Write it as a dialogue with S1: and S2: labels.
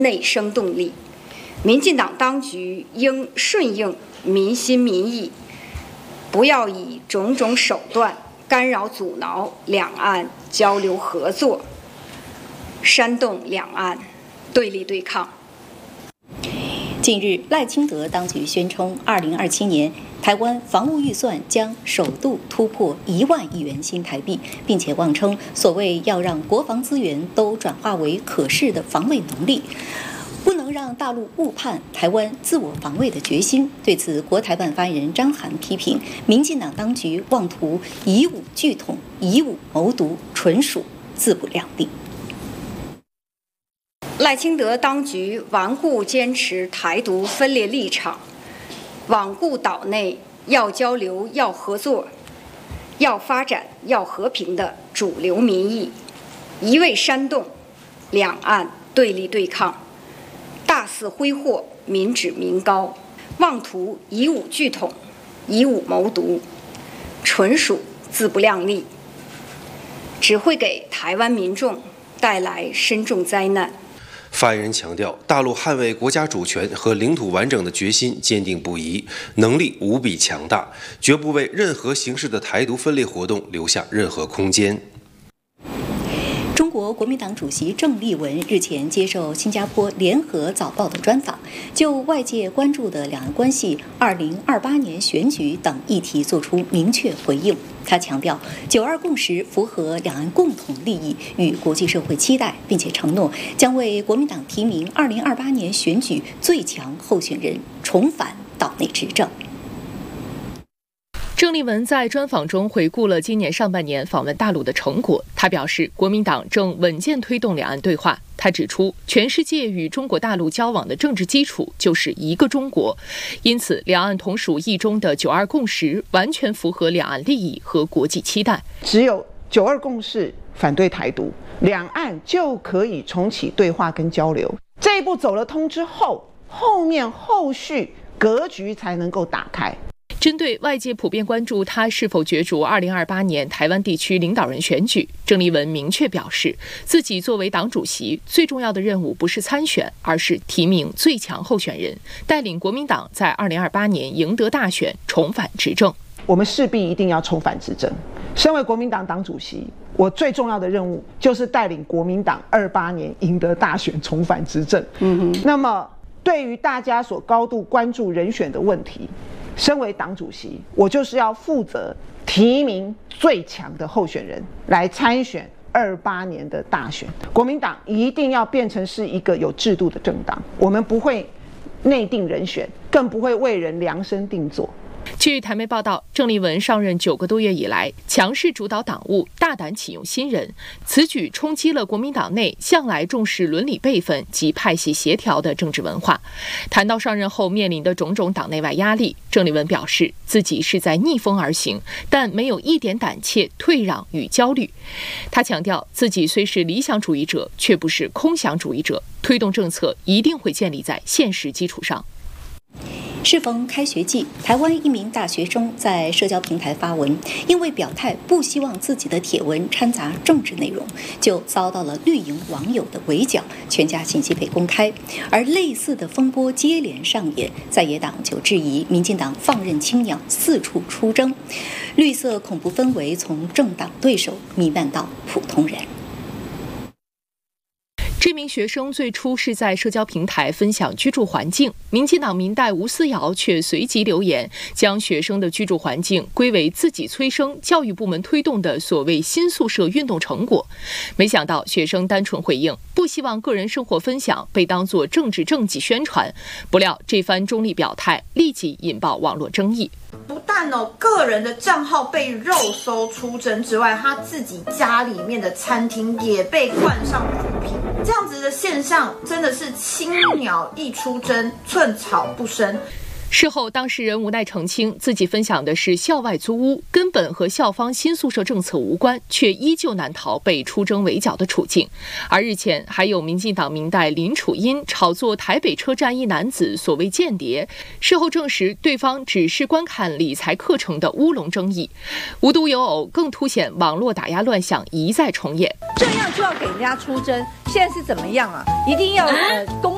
S1: 内生动力。民进党当局应顺应民心民意，不要以种种手段干扰阻挠两岸交流合作，煽动两岸对立对抗。
S2: 近日，赖清德当局宣称，2027年台湾防务预算将首度突破1万亿元新台币，并且妄称所谓要让国防资源都转化为可视的防卫能力，不能让大陆误判台湾自我防卫的决心。对此，国台办发言人张涵批评民进党当局妄图以武拒统、以武谋独，纯属自不量力。
S1: 赖清德当局顽固坚持台独分裂立场，罔顾岛内要交流、要合作、要发展、要和平的主流民意，一味煽动两岸对立对抗，大肆挥霍民脂民膏，妄图以武拒统、以武谋独，纯属自不量力，只会给台湾民众带来深重灾难。
S3: 发言人强调，大陆捍卫国家主权和领土完整的决心坚定不移，能力无比强大，绝不为任何形式的台独分裂活动留下任何空间。
S2: 中国国民党主席郑丽文日前接受新加坡联合早报的专访，就外界关注的两岸关系、2028年选举等议题作出明确回应。他强调，9·2共识符合两岸共同利益与国际社会期待，并且承诺将为国民党提名2028年选举最强候选人，重返岛内执政。
S4: 郑丽文在专访中回顾了今年上半年访问大陆的成果。他表示，国民党正稳健推动两岸对话。他指出，全世界与中国大陆交往的政治基础就是一个中国，因此两岸同属一中的9·2共识完全符合两岸利益和国际期待。
S5: 只有9·2共识反对台独，两岸就可以重启对话跟交流。这一步走了通之后，后续格局才能够打开。
S4: 针对外界普遍关注他是否角逐2028年台湾地区领导人选举，郑丽文明确表示，自己作为党主席，最重要的任务不是参选，而是提名最强候选人，带领国民党在2028年赢得大选，重返执政。
S5: 我们势必一定要重返执政。身为国民党党主席，我最重要的任务就是带领国民党28年赢得大选，重返执政。那么，对于大家所高度关注人选的问题，身为党主席，我就是要负责提名最强的候选人来参选28年的大选。国民党一定要变成是一个有制度的政党，我们不会内定人选，更不会为人量身定做。
S4: 据台媒报道，郑丽文上任9个多月以来，强势主导党务，大胆启用新人，此举冲击了国民党内向来重视伦理辈分及派系协调的政治文化。谈到上任后面临的种种党内外压力，郑丽文表示自己是在逆风而行，但没有一点胆怯、退让与焦虑。他强调，自己虽是理想主义者，却不是空想主义者，推动政策一定会建立在现实基础上。
S2: 适逢开学季，台湾一名大学生在社交平台发文，因为表态不希望自己的帖文掺杂政治内容，就遭到了绿营网友的围剿，全家信息被公开。而类似的风波接连上演，在野党就质疑民进党放任青鸟四处出征，绿色恐怖氛围从政党对手弥漫到普通人。
S4: 这名学生最初是在社交平台分享居住环境，民进党民代吴思瑶却随即留言，将学生的居住环境归为自己催生、教育部门推动的所谓新宿舍运动成果。没想到学生单纯回应，不希望个人生活分享被当作政治政绩宣传。不料这番中立表态立即引爆网络争议。
S6: 不但个人的账号被肉搜出征之外，他自己家里面的餐厅也被冠上毒品，这样子的现象真的是青鸟一出征，寸草不生。
S4: 事后，当事人无奈澄清，自己分享的是校外租屋，根本和校方新宿舍政策无关，却依旧难逃被出征围剿的处境。而日前，还有民进党民代林楚茵炒作台北车站一男子所谓间谍，事后证实对方只是观看理财课程的乌龙争议。无独有偶，更凸显网络打压乱象一再重演。
S7: 这样就要给人家出征，现在是怎么样啊？一定要公